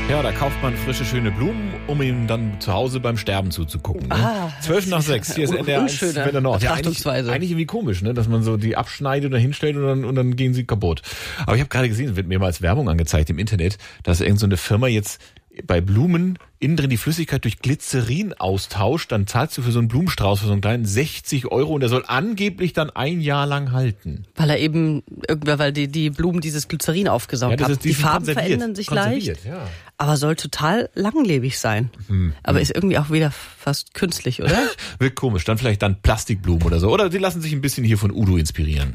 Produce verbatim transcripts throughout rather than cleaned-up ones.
Ja, da kauft man frische, schöne Blumen, um ihm dann zu Hause beim Sterben zuzugucken. Ne? Ah, Zwölf nach sechs, hier ist N D R eins Welle Nord. Ja, eigentlich, eigentlich irgendwie komisch, ne, dass man so die abschneidet oder hinstellt und dann, und dann gehen sie kaputt. Aber ich habe gerade gesehen, es wird mir mal als Werbung angezeigt im Internet, dass irgend so eine Firma jetzt bei Blumen innen drin die Flüssigkeit durch Glycerin austauscht, dann zahlst du für so einen Blumenstrauß, für so einen kleinen sechzig Euro und der soll angeblich dann ein Jahr lang halten. Weil er eben, irgendwer, weil die, die Blumen dieses Glycerin aufgesaugt ja, haben. Ist, die, die Farben verändern sich leicht, ja. aber soll total langlebig sein. Hm. Aber ist irgendwie auch wieder fast künstlich, oder? Wird komisch, dann vielleicht dann Plastikblumen oder so. Oder die lassen sich ein bisschen hier von Udo inspirieren.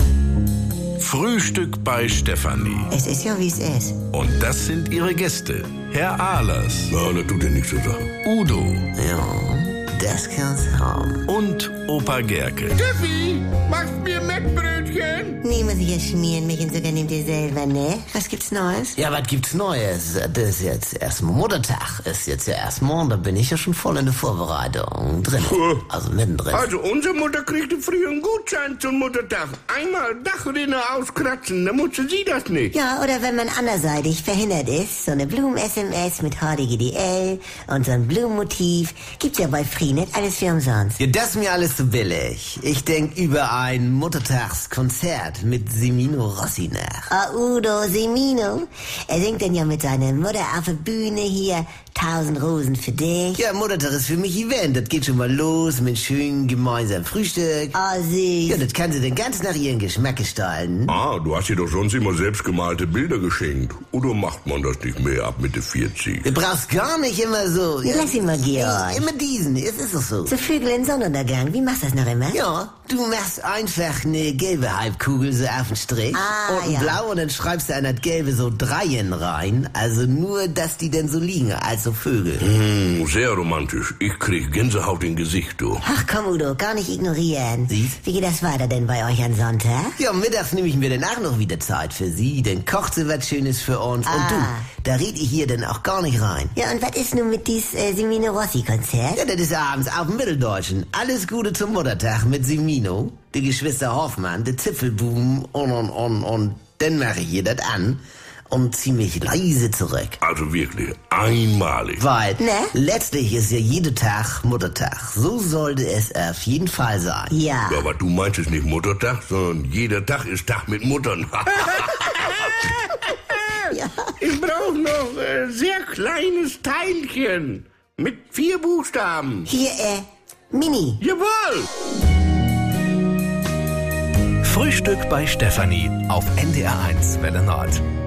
Frühstück bei Stefanie. Es ist ja, wie es ist. Und das sind ihre Gäste. Herr Ahlers. Na, das tut ja nichts zu sagen. Udo. Ja, das kann's haben. Und Opa Gerke. Steffi, machst mir Mettbrötchen? Nee, muss ich ja schmieren, Milch und Zucker nehmt ihr selber, ne? Was gibt's Neues? Ja, was gibt's Neues? Das ist jetzt erstmal Muttertag. Ist jetzt ja erst morgen, da bin ich ja schon voll in der Vorbereitung drin. Also mittendrin. Also unsere Mutter kriegte früher einen Gutschein zum Muttertag. Einmal Dachrinne auskratzen, dann musste sie das nicht. Ja, oder wenn man anderseitig verhindert ist, so eine Blumen-S M S mit H D G D L und so ein Blumenmotiv. Gibt's ja bei Freenet alles für umsonst. Ja, das ist mir alles zu billig. Ich denk über ein Muttertagskonzert mit Semino Rossi nach. Ah, Udo Semino. Er singt denn ja mit seiner Mutter auf der Bühne hier Tausend Rosen für dich. Ja, Muttertag ist für mich Event. Das geht schon mal los mit schönem gemeinsamen Frühstück. Ah, süß. Ja, das kann sie dann ganz nach ihren Geschmack gestalten. Ah, du hast ihr doch sonst immer selbstgemalte Bilder geschenkt. Oder macht man das nicht mehr ab Mitte vierzig? Du brauchst gar nicht immer so. Ja, lass ihn mal, Georg. Immer diesen, es ist doch so. So Vögel in Sonnenuntergang, wie machst du das noch immer? Ja, du machst einfach eine gelbe Halbkugel so auf den Strich ah, und ja. blau und dann schreibst du an das gelbe so Dreien rein. Also nur, dass die denn so liegen, als so Vögel. Hm, sehr romantisch. Ich krieg Gänsehaut im Gesicht, du. Ach komm, Udo, gar nicht ignorieren. Siehst? Wie geht das weiter denn bei euch am Sonntag? Ja, mittags nehme ich mir dann auch noch wieder Zeit für sie, dann kocht sie was Schönes für uns. Ah. Und du, da red ich hier dann auch gar nicht rein. Ja, und was ist nun mit diesem äh, Semino Rossi-Konzert? Ja, das ist abends auf dem Mitteldeutschen. Alles Gute zum Muttertag mit Semino, die Geschwister Hoffmann, die Zipfelbuben und, und, und, und dann mache ich ihr das an und zieh mich leise zurück. Also wirklich, einmalig. Weil Ne? letztlich ist ja jeder Tag Muttertag. So sollte es auf jeden Fall sein. Ja. Ja, aber du meinst es nicht Muttertag, sondern jeder Tag ist Tag mit Muttern. Ja. Ich brauche noch ein sehr kleines Teilchen mit vier Buchstaben. Hier, äh, Mini. Jawohl! Frühstück bei Stefanie auf N D R eins Welle Nord.